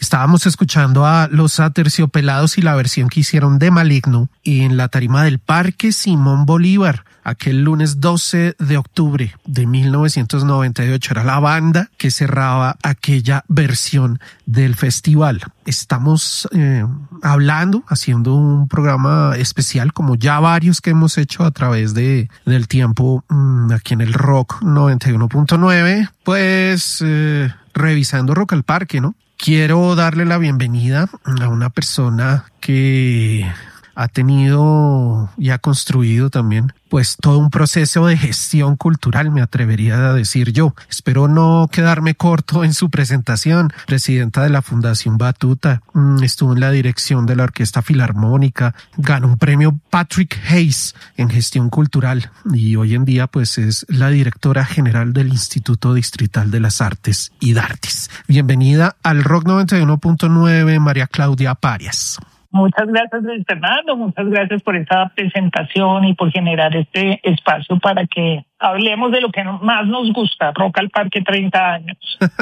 Estábamos escuchando a Los Aterciopelados y la versión que hicieron de Maligno en la tarima del Parque Simón Bolívar, aquel lunes 12 de octubre de 1998. Era la banda que cerraba aquella versión del festival. Estamos haciendo un programa especial, como ya varios que hemos hecho a través del tiempo aquí en el Rock 91.9, pues revisando Rock al Parque, ¿no? Quiero darle la bienvenida a una persona que ha tenido y ha construido también pues todo un proceso de gestión cultural, me atrevería a decir yo. Espero no quedarme corto en su presentación. Presidenta de la Fundación Batuta, estuvo en la dirección de la Orquesta Filarmónica, ganó un premio Patrick Hayes en gestión cultural y hoy en día pues es la directora general del Instituto Distrital de las Artes y Dartes. Bienvenida al Rock 91.9, María Claudia Parias. Muchas gracias, Luis Fernando. Muchas gracias por esta presentación y por generar este espacio para que hablemos de lo que más nos gusta, Rock al Parque 30 años.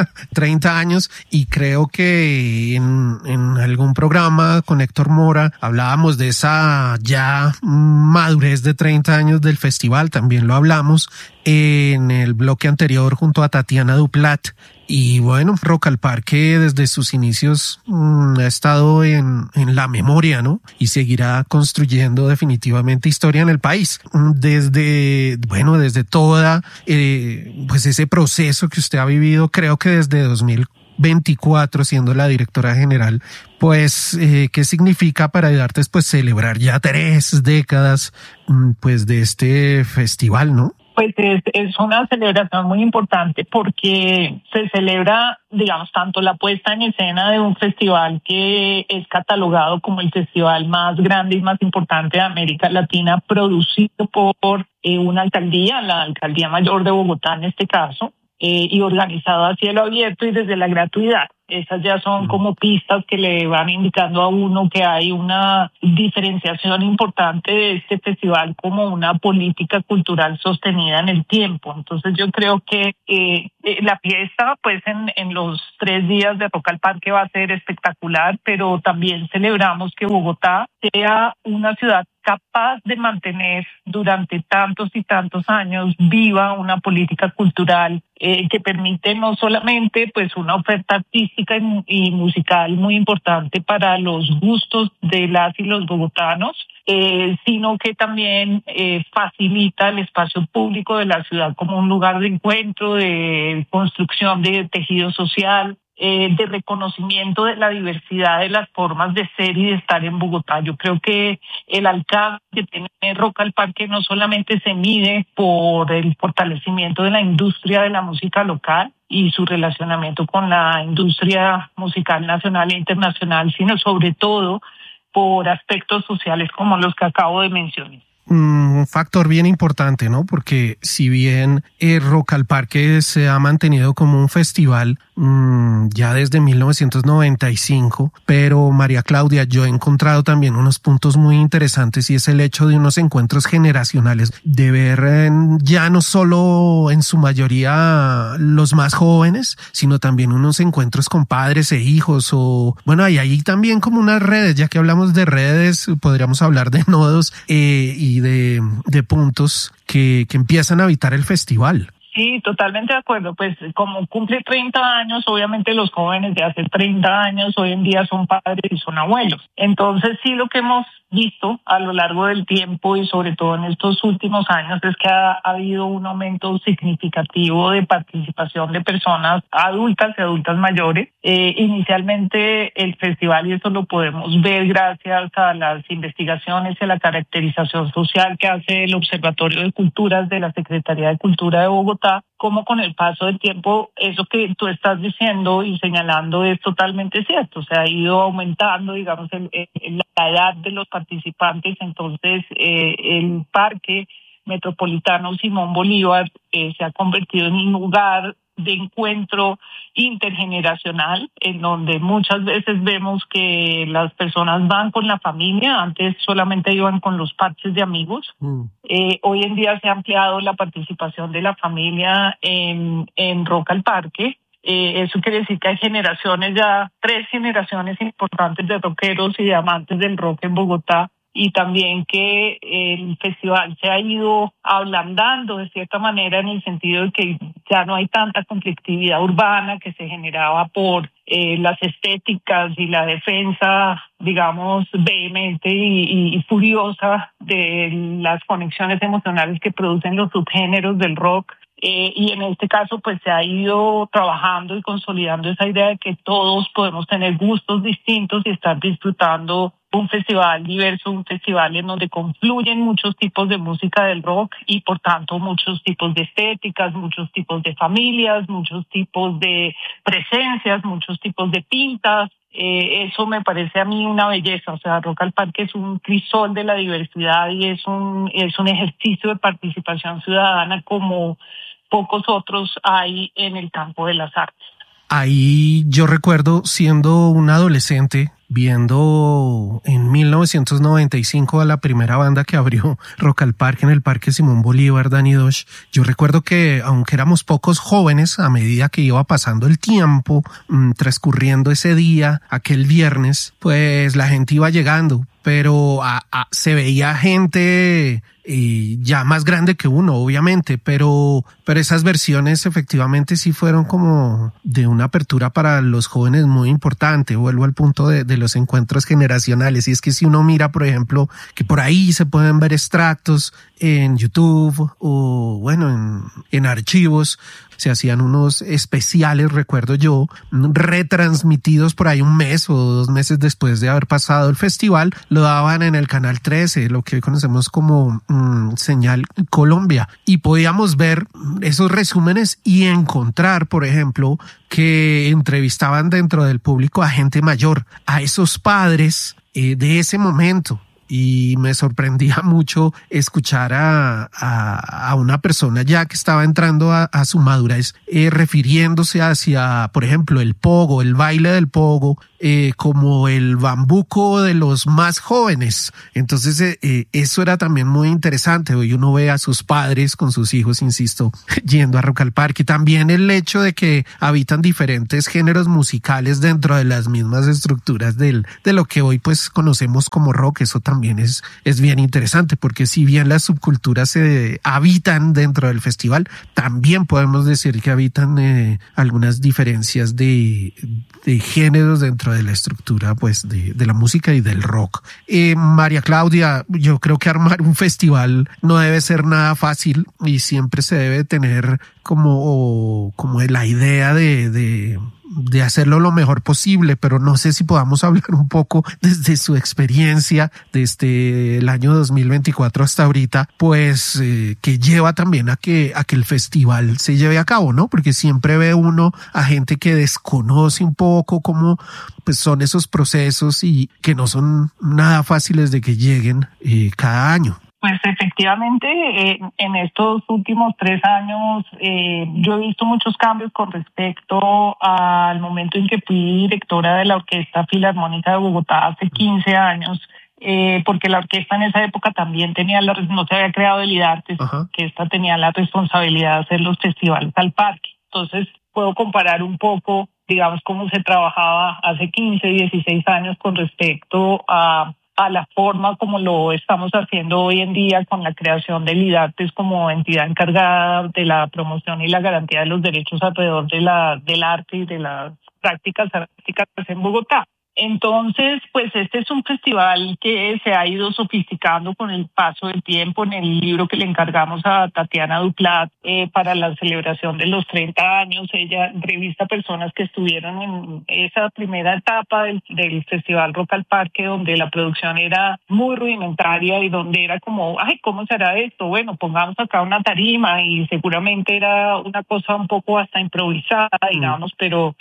30 años, y creo que en algún programa con Héctor Mora hablábamos de esa ya madurez de 30 años del festival. También lo hablamos en el bloque anterior junto a Tatiana Duplat. Y bueno, Rock al Parque desde sus inicios ha estado en la memoria, ¿no? Y seguirá construyendo definitivamente historia en el país. Desde toda, pues ese proceso que usted ha vivido, creo que desde 2024, siendo la directora general, pues, ¿qué significa para Dartes, pues, celebrar ya 3 décadas, pues, de este festival, ¿no? Pues es una celebración muy importante porque se celebra, digamos, tanto la puesta en escena de un festival que es catalogado como el festival más grande y más importante de América Latina, producido por una alcaldía, la Alcaldía Mayor de Bogotá en este caso, y organizado a cielo abierto y desde la gratuidad. Esas ya son como pistas que le van indicando a uno que hay una diferenciación importante de este festival como una política cultural sostenida en el tiempo. Entonces yo creo que la fiesta pues en los 3 días de Rock al Parque va a ser espectacular, pero también celebramos que Bogotá sea una ciudad capaz de mantener durante tantos y tantos años viva una política cultural que permite no solamente pues una oferta artística y musical muy importante para los gustos de las y los bogotanos, sino que también facilita el espacio público de la ciudad como un lugar de encuentro, de construcción de tejido social, de reconocimiento de la diversidad de las formas de ser y de estar en Bogotá. Yo creo que el alcance que tiene Rock al Parque no solamente se mide por el fortalecimiento de la industria de la música local y su relacionamiento con la industria musical nacional e internacional, sino sobre todo por aspectos sociales como los que acabo de mencionar. Un factor bien importante, ¿no? Porque si bien Rock al Parque se ha mantenido como un festival ya desde 1995, pero María Claudia, yo he encontrado también unos puntos muy interesantes y es el hecho de unos encuentros generacionales, de ver ya no solo en su mayoría los más jóvenes, sino también unos encuentros con padres e hijos, o bueno, hay ahí también como unas redes, ya que hablamos de redes, podríamos hablar de nodos y de puntos que empiezan a habitar el festival. Sí, totalmente de acuerdo. Pues como cumple 30 años, obviamente los jóvenes de hace 30 años hoy en día son padres y son abuelos. Entonces sí, lo que hemos visto a lo largo del tiempo y sobre todo en estos últimos años es que ha habido un aumento significativo de participación de personas adultas y adultas mayores. Inicialmente el festival, y eso lo podemos ver gracias a las investigaciones y a la caracterización social que hace el Observatorio de Culturas de la Secretaría de Cultura de Bogotá, como con el paso del tiempo eso que tú estás diciendo y señalando es totalmente cierto. Se ha ido aumentando, digamos, la edad de los participantes. Entonces, el Parque Metropolitano Simón Bolívar se ha convertido en un lugar de encuentro intergeneracional, en donde muchas veces vemos que las personas van con la familia. Antes solamente iban con los parches de amigos. Hoy en día se ha ampliado la participación de la familia en Rock al Parque, Eso quiere decir que hay generaciones ya, 3 generaciones importantes de rockeros y de amantes del rock en Bogotá, y también que el festival se ha ido ablandando de cierta manera en el sentido de que ya no hay tanta conflictividad urbana que se generaba por las estéticas y la defensa, digamos, vehemente y furiosa de las conexiones emocionales que producen los subgéneros del rock. Y en este caso pues se ha ido trabajando y consolidando esa idea de que todos podemos tener gustos distintos y estar disfrutando un festival diverso, un festival en donde confluyen muchos tipos de música del rock y por tanto muchos tipos de estéticas, muchos tipos de familias, muchos tipos de presencias, muchos tipos de pintas. Eso me parece a mí una belleza. O sea, Rock al Parque es un crisol de la diversidad y es un ejercicio de participación ciudadana como pocos otros hay en el campo de las artes. Ahí yo recuerdo siendo un adolescente viendo en 1995 a la primera banda que abrió Rock al Parque en el Parque Simón Bolívar, Danny Dosh. Yo recuerdo que aunque éramos pocos jóvenes, a medida que iba pasando el tiempo, transcurriendo ese día, aquel viernes, pues la gente iba llegando, pero se veía gente ya más grande que uno, obviamente, pero esas versiones efectivamente sí fueron como de una apertura para los jóvenes muy importante. Vuelvo al punto de los encuentros generacionales, y es que si uno mira, por ejemplo, que por ahí se pueden ver extractos en YouTube o bueno, en archivos, se hacían unos especiales, recuerdo yo, retransmitidos por ahí 1 mes o 2 meses después de haber pasado el festival, lo daban en el canal 13, lo que hoy conocemos como Señal Colombia, y podíamos ver esos resúmenes y encontrar, por ejemplo, que entrevistaban dentro del público a gente mayor, a esos padres de ese momento. Y me sorprendía mucho escuchar a una persona ya que estaba entrando a su madurez, refiriéndose hacia, por ejemplo, el pogo, el baile del pogo, como el bambuco de los más jóvenes. Entonces, eso era también muy interesante. Hoy uno ve a sus padres con sus hijos, insisto, yendo a Rock al Parque. También el hecho de que habitan diferentes géneros musicales dentro de las mismas estructuras de lo que hoy pues conocemos como rock. Eso también es bien interesante, porque si bien las subculturas se habitan dentro del festival, también podemos decir que habitan algunas diferencias de géneros dentro de la estructura pues de la música y del rock. María Claudia, yo creo que armar un festival no debe ser nada fácil y siempre se debe tener como la idea de hacerlo lo mejor posible, pero no sé si podamos hablar un poco desde su experiencia desde el año 2024 hasta ahorita, pues que lleva también a que el festival se lleve a cabo, ¿no? Porque siempre ve uno a gente que desconoce un poco cómo pues son esos procesos y que no son nada fáciles de que lleguen cada año. Pues efectivamente, en estos últimos 3 años yo he visto muchos cambios con respecto al momento en que fui directora de la Orquesta Filarmónica de Bogotá hace 15 años, porque la orquesta en esa época también no se había creado el IDARTES, la orquesta tenía la responsabilidad de hacer los festivales al parque. Entonces puedo comparar un poco, digamos, cómo se trabajaba hace 15, 16 años con respecto a la forma como lo estamos haciendo hoy en día con la creación del IDARTES como entidad encargada de la promoción y la garantía de los derechos alrededor del arte y de las prácticas artísticas en Bogotá. Entonces, pues este es un festival que se ha ido sofisticando con el paso del tiempo. En el libro que le encargamos a Tatiana Duplat para la celebración de los 30 años, ella entrevista a personas que estuvieron en esa primera etapa del Festival Rock al Parque, donde la producción era muy rudimentaria y donde era como, ay, ¿cómo será esto? Bueno, pongamos acá una tarima, y seguramente era una cosa un poco hasta improvisada, digamos, pero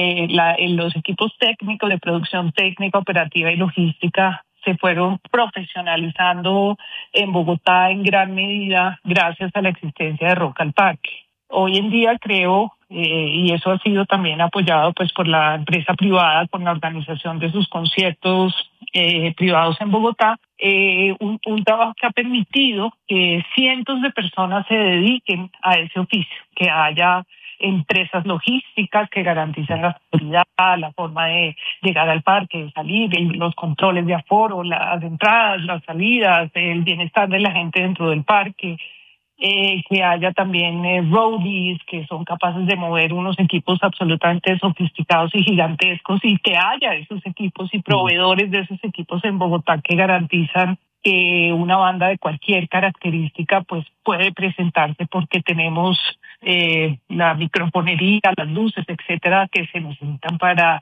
los equipos técnicos de producción técnica, operativa y logística se fueron profesionalizando en Bogotá en gran medida gracias a la existencia de Rock al Parque. Hoy en día creo, y eso ha sido también apoyado pues por la empresa privada con la organización de sus conciertos privados en Bogotá, un trabajo que ha permitido que cientos de personas se dediquen a ese oficio, que haya empresas logísticas que garantizan la seguridad, la forma de llegar al parque, de salir, los controles de aforo, las entradas, las salidas, el bienestar de la gente dentro del parque. Que haya también roadies que son capaces de mover unos equipos absolutamente sofisticados y gigantescos, y que haya esos equipos y proveedores de esos equipos en Bogotá que garantizan que una banda de cualquier característica pues puede presentarse, porque tenemos la microfonería, las luces, etcétera, que se necesitan para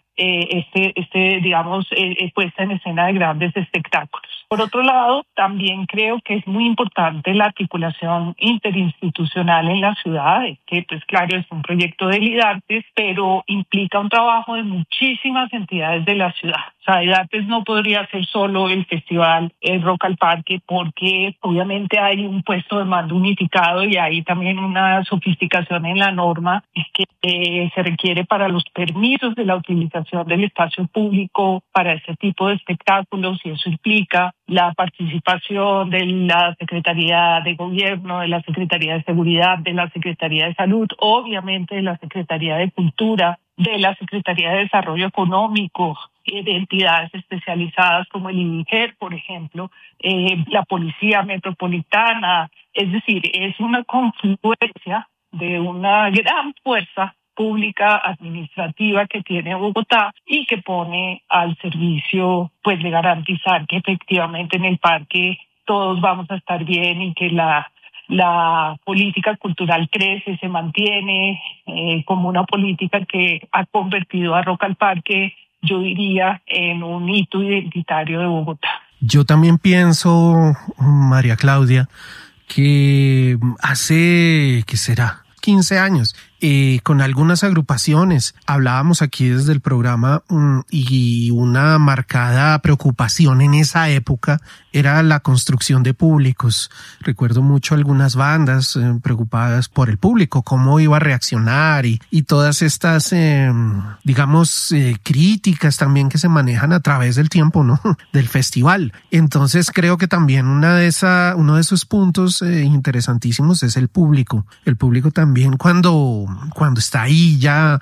digamos, puesta en escena de grandes espectáculos. Por otro lado, también creo que es muy importante la articulación interinstitucional en las ciudades, que pues claro, es un proyecto de Lidartes, pero implica un trabajo de muchísimas entidades de la ciudad. O sea, Lidartes no podría ser solo el festival Rock al Parque, porque obviamente hay un puesto de mando unificado y hay también una sofisticación en la norma que se requiere para los permisos de la utilización del espacio público para este tipo de espectáculos, y eso implica la participación de la Secretaría de Gobierno, de la Secretaría de Seguridad, de la Secretaría de Salud, obviamente de la Secretaría de Cultura, de la Secretaría de Desarrollo Económico, de entidades especializadas como el INIGER, por ejemplo, la Policía Metropolitana. Es decir, es una confluencia de una gran fuerza pública administrativa que tiene Bogotá y que pone al servicio pues de garantizar que efectivamente en el parque todos vamos a estar bien y que la política cultural crece, se mantiene como una política que ha convertido a Rock al Parque, yo diría, en un hito identitario de Bogotá. Yo también pienso, María Claudia, que hace, ¿qué será?, 15 años, con algunas agrupaciones hablábamos aquí desde el programa y una marcada preocupación en esa época era la construcción de públicos. Recuerdo mucho algunas bandas preocupadas por el público, cómo iba a reaccionar y todas estas, digamos, críticas también que se manejan a través del tiempo, ¿no? Del festival. Entonces creo que también uno de esos puntos interesantísimos es el público. El público también cuando está ahí ya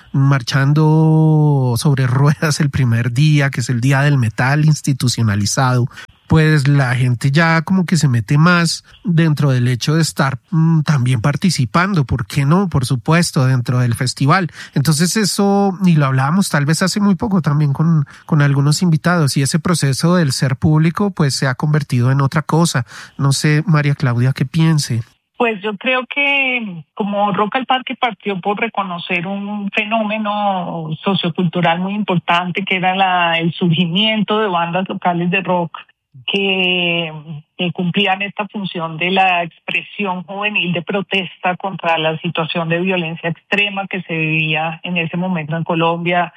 marchando sobre ruedas el primer día, que es el día del metal institucionalizado, pues la gente ya como que se mete más dentro del hecho de estar también participando, ¿por qué no? Por supuesto, dentro del festival. Entonces eso, y lo hablábamos tal vez hace muy poco también con algunos invitados, y ese proceso del ser público pues se ha convertido en otra cosa. No sé, María Claudia, ¿qué piense? Pues yo creo que como Rock al Parque partió por reconocer un fenómeno sociocultural muy importante, que era el surgimiento de bandas locales de rock que cumplían esta función de la expresión juvenil de protesta contra la situación de violencia extrema que se vivía en ese momento en Colombia,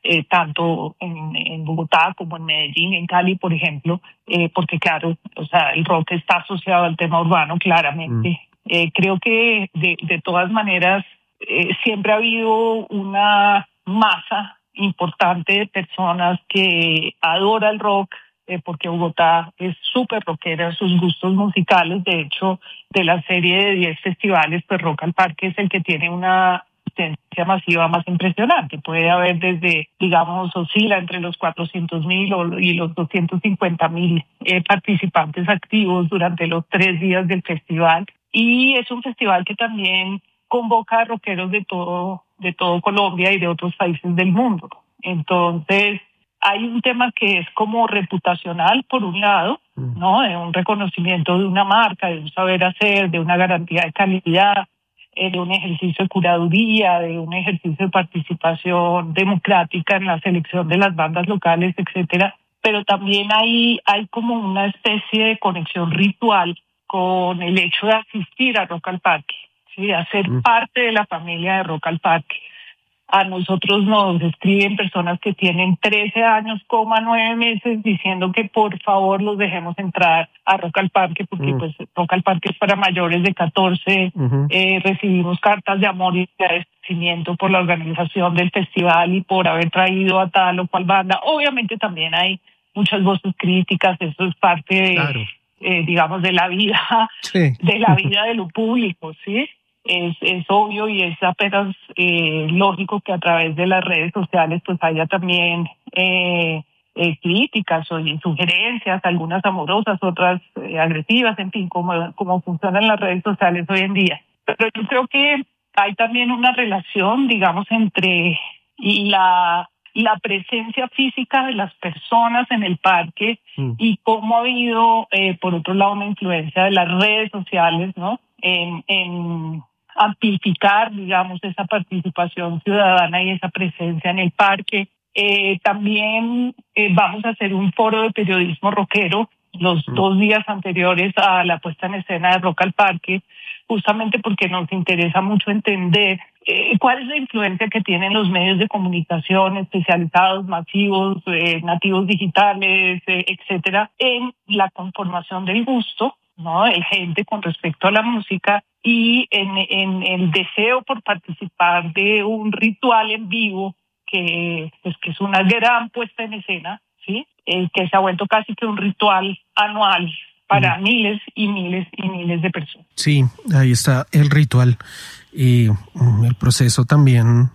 tanto en Bogotá como en Medellín, en Cali, por ejemplo, porque claro, o sea, el rock está asociado al tema urbano claramente. Creo que de todas maneras siempre ha habido una masa importante de personas que adora el rock, porque Bogotá es súper rockera en sus gustos musicales. De hecho, de la serie de 10 festivales, pues Rock al Parque es el que tiene una asistencia masiva más impresionante. Puede haber desde, digamos, oscila entre los 400,000 y los 250,000 participantes activos durante los 3 días del festival. Y es un festival que también convoca a rockeros de todo Colombia y de otros países del mundo. Entonces, hay un tema que es como reputacional, por un lado, ¿no? De un reconocimiento de una marca, de un saber hacer, de una garantía de calidad, de un ejercicio de curaduría, de un ejercicio de participación democrática en la selección de las bandas locales, etcétera. Pero también hay como una especie de conexión ritual con el hecho de asistir a Rock al Parque, ¿sí? A ser parte de la familia de Rock al Parque. A nosotros nos escriben personas que tienen 13 años, 9 meses, diciendo que por favor los dejemos entrar a Rock al Parque, porque pues Rock al Parque es para mayores de 14. Recibimos cartas de amor y de agradecimiento por la organización del festival y por haber traído a tal o cual banda. Obviamente también hay muchas voces críticas, eso es parte de, digamos, de la vida, sí, de la vida de lo público, ¿sí? es obvio y es apenas lógico que a través de las redes sociales pues haya también críticas o sugerencias, algunas amorosas, otras agresivas, en fin, como funcionan las redes sociales hoy en día. Pero yo creo que hay también una relación, digamos, entre la presencia física de las personas en el parque y cómo ha habido, por otro lado, una influencia de las redes sociales, ¿no? En amplificar, digamos, esa participación ciudadana y esa presencia en el parque. También vamos a hacer un foro de periodismo rockero los 2 días anteriores a la puesta en escena de Rock al Parque, justamente porque nos interesa mucho entender cuál es la influencia que tienen los medios de comunicación especializados, masivos, nativos digitales, etcétera, en la conformación del gusto, ¿no?, de gente con respecto a la música y en el deseo por participar de un ritual en vivo que es una gran puesta en escena, ¿sí? Que se ha vuelto casi que un ritual anual para miles y miles y miles de personas. Sí, ahí está el ritual y el proceso también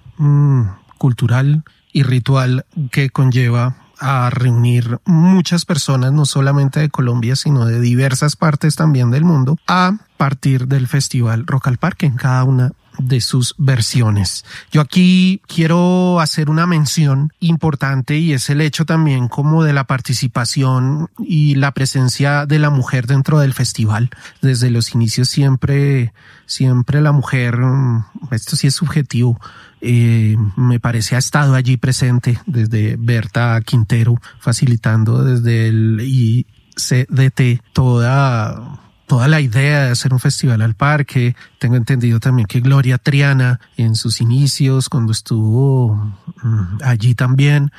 cultural y ritual que conlleva a reunir muchas personas, no solamente de Colombia, sino de diversas partes también del mundo, a partir del Festival Rock al Parque en cada una de sus versiones. Yo aquí quiero hacer una mención importante y es el hecho también como de la participación y la presencia de la mujer dentro del festival. Desde los inicios siempre la mujer, esto sí es subjetivo, me parece ha estado allí presente desde Berta Quintero, facilitando desde el ICDT toda la idea de hacer un festival al parque. Tengo entendido también que Gloria Triana en sus inicios, cuando estuvo allí también,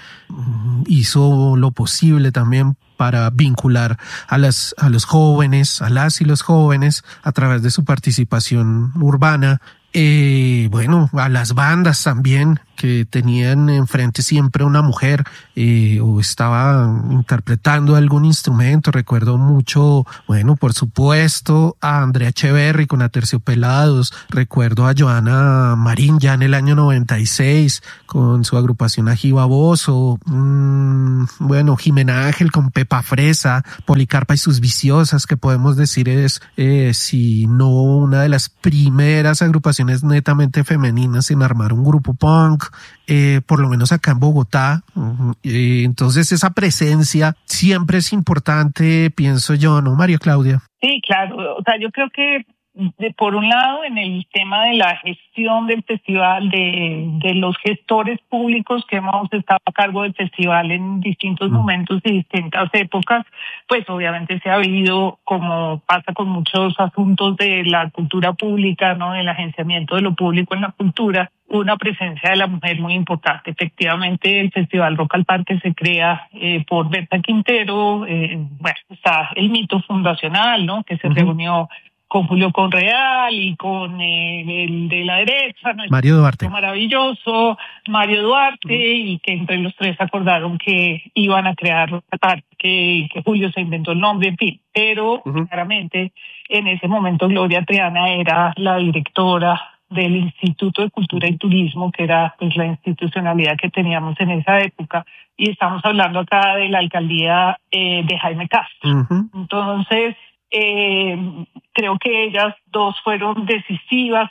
hizo lo posible también para vincular a los jóvenes, a las y los jóvenes a través de su participación urbana. Bueno, a las bandas también que tenían enfrente siempre una mujer o estaba interpretando algún instrumento. Recuerdo mucho, bueno, por supuesto, a Andrea Echeverry con Aterciopelados. Recuerdo a Joana Marín ya en el año 96 con su agrupación Ajiba Bozo. Bueno, Jimena Ángel con Pepa Fresa, Policarpa y sus Viciosas, que podemos decir es, si no una de las primeras agrupaciones netamente femeninas en armar un grupo punk, por lo menos acá en Bogotá. Entonces esa presencia siempre es importante, pienso yo, ¿no, María Claudia? Sí, claro. O sea, yo creo que por un lado, en el tema de la gestión del festival, de los gestores públicos que hemos estado a cargo del festival en distintos momentos y distintas épocas, pues obviamente se ha habido, como pasa con muchos asuntos de la cultura pública, ¿no?, del agenciamiento de lo público en la cultura, una presencia de la mujer muy importante. Efectivamente, el Festival Rock al Parque se crea por Berta Quintero. Bueno, está el mito fundacional, ¿no?, que se reunió con Julio Conreal y con el de la derecha, ¿no?, Mario Duarte. Maravilloso, Mario Duarte, y que entre los tres acordaron que iban a crear Rock al Parque, que Julio se inventó el nombre, en fin. Pero claramente en ese momento Gloria Triana era la directora del Instituto de Cultura y Turismo, que era pues la institucionalidad que teníamos en esa época, y estamos hablando acá de la alcaldía de Jaime Castro. Entonces, creo que ellas dos fueron decisivas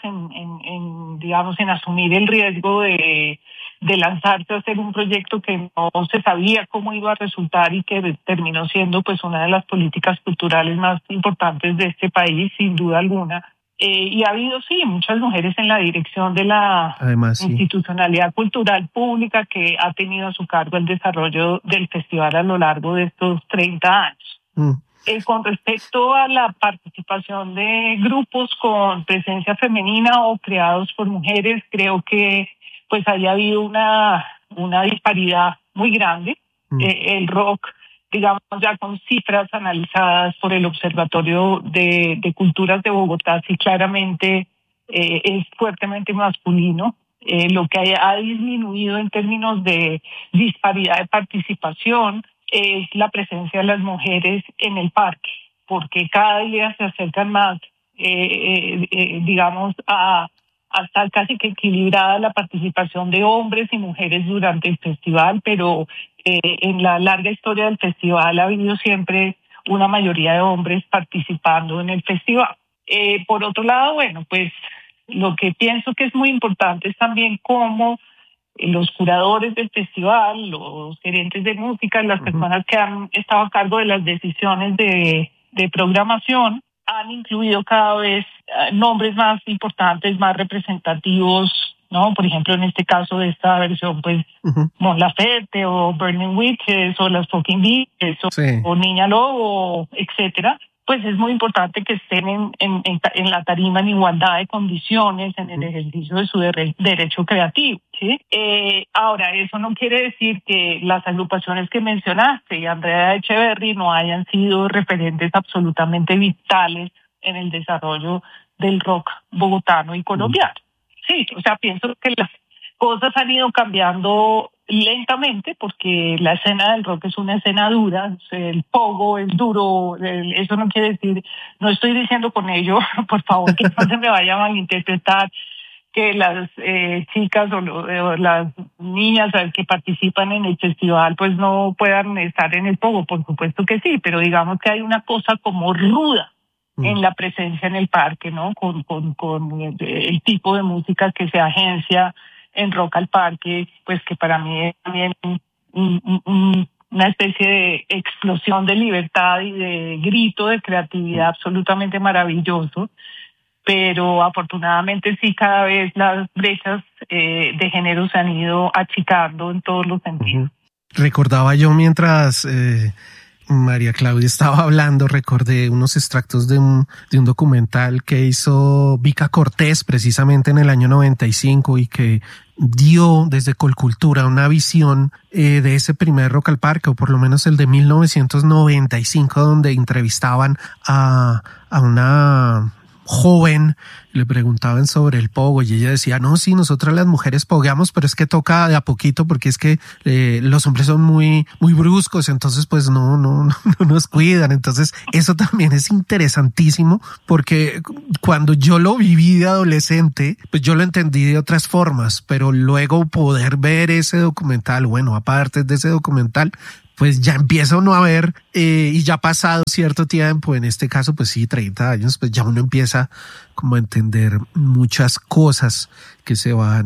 en asumir el riesgo de lanzarse a hacer un proyecto que no se sabía cómo iba a resultar y que terminó siendo pues una de las políticas culturales más importantes de este país, sin duda alguna. Y ha habido, sí, muchas mujeres en la dirección de la institucionalidad cultural pública que ha tenido a su cargo el desarrollo del festival a lo largo de estos 30 años. Con respecto a la participación de grupos con presencia femenina o creados por mujeres, creo que pues haya habido una disparidad muy grande. El rock, digamos, ya con cifras analizadas por el Observatorio de Culturas de Bogotá, sí claramente es fuertemente masculino. Lo que ha disminuido en términos de disparidad de participación es la presencia de las mujeres en el parque, porque cada día se acercan más digamos, a estar casi que equilibrada la participación de hombres y mujeres durante el festival, pero en la larga historia del festival ha habido siempre una mayoría de hombres participando en el festival. Por otro lado, bueno, pues lo que pienso que es muy importante es también cómo los curadores del festival, los gerentes de música, las personas que han estado a cargo de las decisiones de programación, han incluido cada vez nombres más importantes, más representativos, ¿no? Por ejemplo, en este caso de esta versión, pues, Mon Laferte o Burning Witches o las Fucking Beaches o Niña Lobo, etcétera. Pues es muy importante que estén en la tarima en igualdad de condiciones en el ejercicio de su derecho creativo, ¿sí? Ahora, eso no quiere decir que las agrupaciones que mencionaste y Andrea Echeverry no hayan sido referentes absolutamente vitales en el desarrollo del rock bogotano y colombiano. Sí, o sea, pienso que las cosas han ido cambiando lentamente porque la escena del rock es una escena dura, el pogo es duro, eso no quiere decir, no estoy diciendo con ello, por favor, que no se me vaya a malinterpretar que las chicas o las niñas que participan en el festival pues no puedan estar en el pogo, por supuesto que sí, pero digamos que hay una cosa como ruda en la presencia en el parque, ¿no? Con el tipo de música que se agencia en Rock al Parque, pues que para mí es también una especie de explosión de libertad y de grito de creatividad absolutamente maravilloso, pero afortunadamente sí cada vez las brechas de género se han ido achicando en todos los sentidos. Recordaba yo mientras María Claudia estaba hablando, recordé unos extractos de un documental que hizo Vica Cortés precisamente en el año 95 y que dio desde Colcultura una visión de ese primer Rock al Parque, o por lo menos el de 1995, donde entrevistaban a una joven, le preguntaban sobre el pogo y ella decía, no, sí, nosotras las mujeres pogueamos, pero es que toca de a poquito porque es que los hombres son muy bruscos, entonces pues no nos cuidan. Entonces eso también es interesantísimo porque cuando yo lo viví de adolescente, pues yo lo entendí de otras formas, pero luego poder ver ese documental, bueno, aparte de ese documental, pues ya empieza uno a ver, y ya ha pasado cierto tiempo, en este caso pues sí, 30 años, pues ya uno empieza como a entender muchas cosas que se van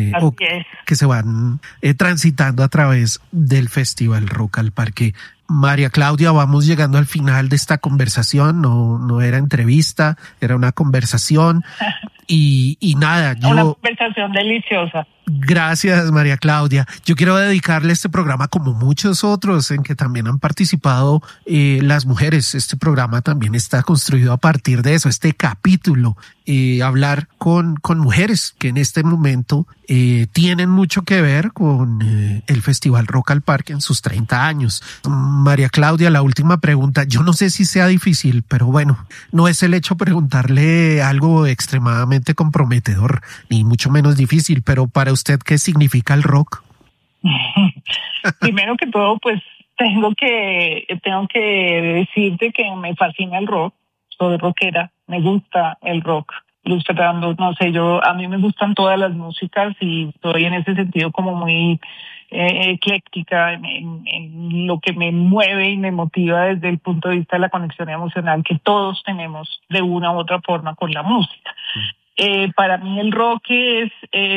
transitando a través del Festival Rock al Parque. María Claudia, vamos llegando al final de esta conversación, no era entrevista, era una conversación y nada. Una conversación deliciosa. Gracias, María Claudia. Yo quiero dedicarle este programa, como muchos otros en que también han participado las mujeres. Este programa también está construido a partir de eso, este capítulo, hablar con mujeres que en este momento tienen mucho que ver con el Festival Rock al Parque en sus 30 años. María Claudia, la última pregunta. Yo no sé si sea difícil, pero bueno, no es el hecho preguntarle algo extremadamente comprometedor, ni mucho menos difícil, pero para usted, ¿qué significa el rock? Primero que todo, pues tengo que decirte que me fascina el rock. Soy rockera, me gusta el rock. Lustrando, no sé, a mí me gustan todas las músicas y estoy en ese sentido como muy ecléctica en lo que me mueve y me motiva desde el punto de vista de la conexión emocional que todos tenemos de una u otra forma con la música. Para mí el rock es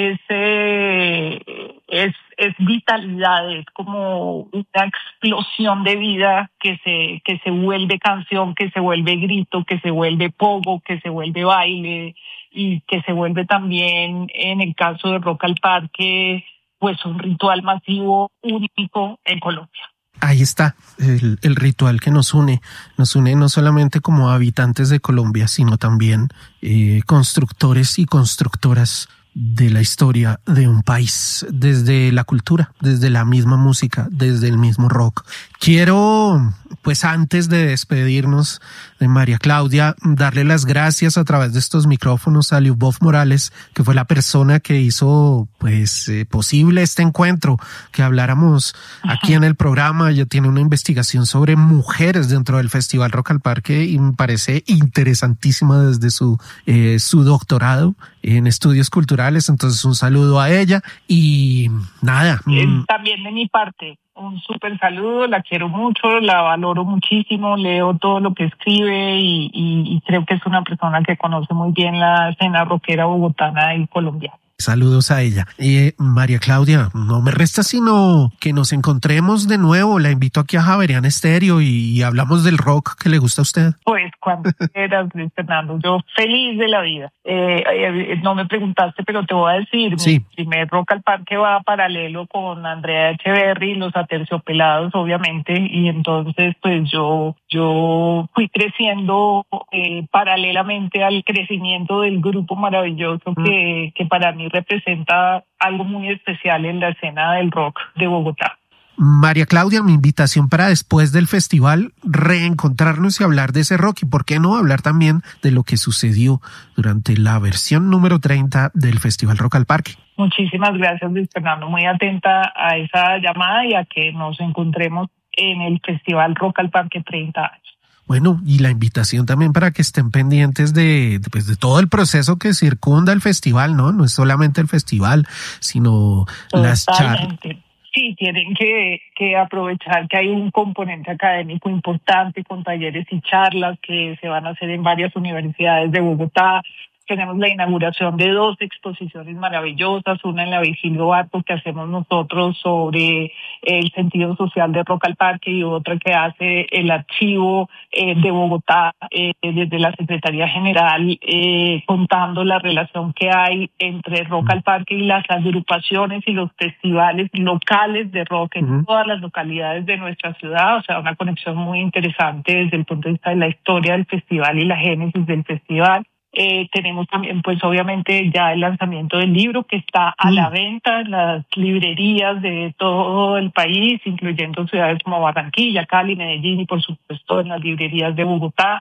vitalidad, es como una explosión de vida que se vuelve canción, que se vuelve grito, que se vuelve pogo, que se vuelve baile y que se vuelve también, en el caso de Rock al Parque, pues un ritual masivo único en Colombia. Ahí está el ritual que nos une no solamente como habitantes de Colombia, sino también constructores y constructoras de la historia de un país, desde la cultura, desde la misma música, desde el mismo rock. Quiero, pues antes de despedirnos de María Claudia, darle las gracias a través de estos micrófonos a Lyubov Morales, que fue la persona que hizo pues posible este encuentro, que habláramos aquí en el programa. Ella tiene una investigación sobre mujeres dentro del Festival Rock al Parque y me parece interesantísima desde su doctorado en estudios culturales. Entonces un saludo a ella y nada. También de mi parte, un súper saludo, la quiero mucho, la valoro muchísimo, leo todo lo que escribe y creo que es una persona que conoce muy bien la escena rockera bogotana y colombiana. Saludos a ella. María Claudia, no me resta sino que nos encontremos de nuevo. La invito aquí a Javeriana Estéreo y hablamos del rock que le gusta a usted. Pues cuando quieras, Luis Fernando. Yo feliz de la vida. No me preguntaste, pero te voy a decir. Sí. Mi primer Rock al Parque va paralelo con Andrea Echeverry, los Aterciopelados, obviamente. Y entonces, pues yo fui creciendo paralelamente al crecimiento del grupo maravilloso que para mí representa algo muy especial en la escena del rock de Bogotá. María Claudia, mi invitación para después del festival reencontrarnos y hablar de ese rock y por qué no hablar también de lo que sucedió durante la versión número 30 del Festival Rock al Parque. Muchísimas gracias, Luis Fernando. Muy atenta a esa llamada y a que nos encontremos en el Festival Rock al Parque 30 años. Bueno, y la invitación también para que estén pendientes de todo el proceso que circunda el festival, ¿no? No es solamente el festival, sino las charlas. Sí, tienen que aprovechar que hay un componente académico importante con talleres y charlas que se van a hacer en varias universidades de Bogotá. Tenemos la inauguración de 2 exposiciones maravillosas, una en la Vigilio Barco que hacemos nosotros sobre el sentido social de Rock al Parque y otra que hace el archivo de Bogotá desde la Secretaría General contando la relación que hay entre Rock al Parque y las agrupaciones y los festivales locales de rock en todas las localidades de nuestra ciudad. O sea, una conexión muy interesante desde el punto de vista de la historia del festival y la génesis del festival. Tenemos también, pues obviamente, ya el lanzamiento del libro que está a la venta en las librerías de todo el país, incluyendo ciudades como Barranquilla, Cali, Medellín y, por supuesto, en las librerías de Bogotá.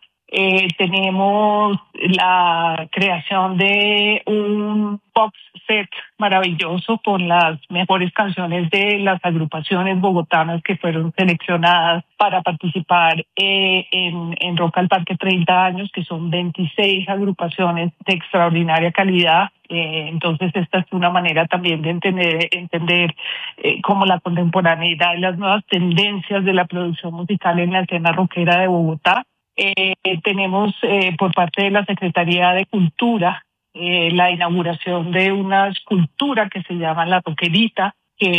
Tenemos la creación de un box set maravilloso con las mejores canciones de las agrupaciones bogotanas que fueron seleccionadas para participar en Rock al Parque 30 años, que son 26 agrupaciones de extraordinaria calidad. Entonces esta es una manera también de entender cómo la contemporaneidad y las nuevas tendencias de la producción musical en la escena rockera de Bogotá. Tenemos por parte de la Secretaría de Cultura la inauguración de una escultura que se llama La Roquerita,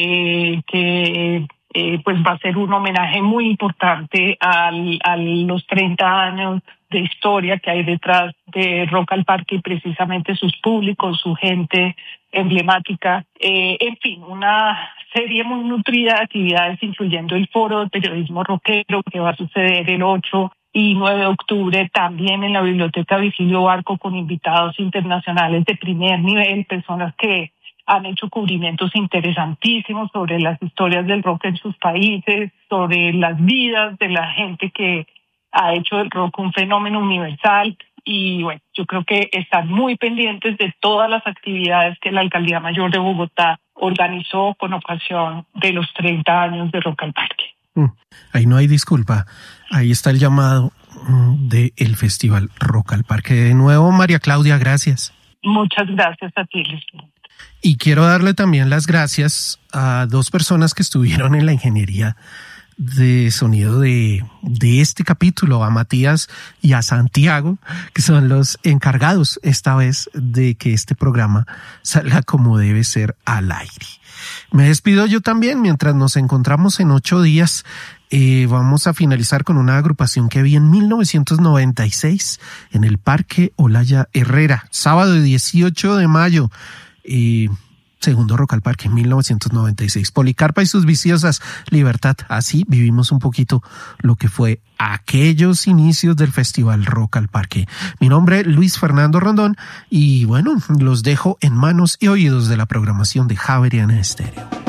que pues va a ser un homenaje muy importante a los 30 años de historia que hay detrás de Rock al Parque y precisamente sus públicos, su gente emblemática. En fin, una serie muy nutrida de actividades, incluyendo el Foro de Periodismo Rockero que va a suceder el 8 y 9 de octubre, también en la Biblioteca Vigilio Barco, con invitados internacionales de primer nivel, personas que han hecho cubrimientos interesantísimos sobre las historias del rock en sus países, sobre las vidas de la gente que ha hecho del rock un fenómeno universal. Y bueno, yo creo que están muy pendientes de todas las actividades que la Alcaldía Mayor de Bogotá organizó con ocasión de los 30 años de Rock al Parque. Ahí no hay disculpa. Ahí está el llamado del Festival Rock al Parque. De nuevo, María Claudia, gracias. Muchas gracias a ti, Luis. Y quiero darle también las gracias a 2 personas que estuvieron en la ingeniería de sonido de este capítulo, a Matías y a Santiago, que son los encargados esta vez de que este programa salga como debe ser al aire. Me despido yo también mientras nos encontramos en 8 días. Vamos a finalizar con una agrupación que vi en 1996 en el Parque Olaya Herrera, sábado 18 de mayo. Segundo Rock al Parque, 1996. Policarpa y sus viciosas, Libertad. Así vivimos un poquito lo que fue aquellos inicios del Festival Rock al Parque. Mi nombre es Luis Fernando Rondón y bueno, los dejo en manos y oídos de la programación de Javeriana Estéreo.